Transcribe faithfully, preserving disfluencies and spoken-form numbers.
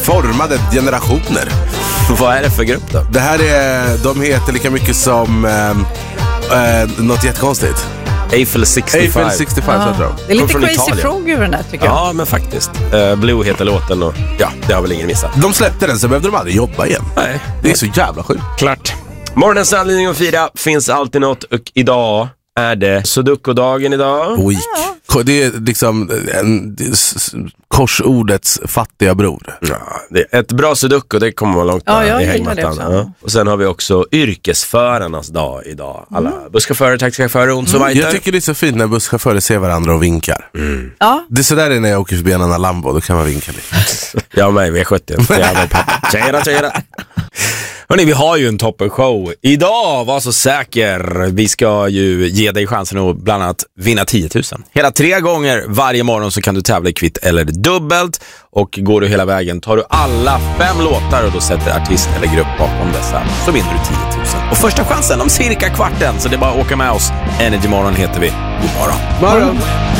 formade generationer. Vad är det för grupp då? Det här är, de heter lika mycket som äh, äh, något jättekonstigt. Eiffel sextiofem. Eiffel sextiofem, ja. så jag Det är lite crazy Italien. frog över den där, tycker jag. Ja, men faktiskt. Uh, Blue heter låten och ja, det har väl ingen missat. De släppte den så behövde de aldrig jobba igen. Nej. Det är så jävla sjukt. Klart. Morgonens anledning att fira finns alltid något och idag är det Sudoku-dagen idag. Week. Det är liksom en, det är s- korsordets fattiga bror. Ja, det är ett bra Sudoku, det kommer man långt Ja, jag i gillar det hängmattan. också. Ja. Och sen har vi också yrkesförarnas dag idag. Alla mm. busschaufförer, taxichaufförer och så Mm. vidare. Jag tycker det är så fint när busschaufförer ser varandra och vinkar. Mm. Ja. Det är så där är när jag åker förbi en annan Lambo, då kan man vinka lite. Jag och mig, V sjuttio. Tjena, tjena. Hörrni, vi har ju en toppenshow. Idag, var så säker. Vi ska ju ge dig chansen att bland annat vinna tio tusen. Hela tre gånger varje morgon så kan du tävla i kvitt eller dubbelt. Och går du hela vägen tar du alla fem låtar och då sätter artist eller grupp bakom dessa. Så vinner du tio tusen. Och första chansen om cirka kvarten. Så det är bara att åka med oss. Energy Morgon heter vi. God morgon. Morgon.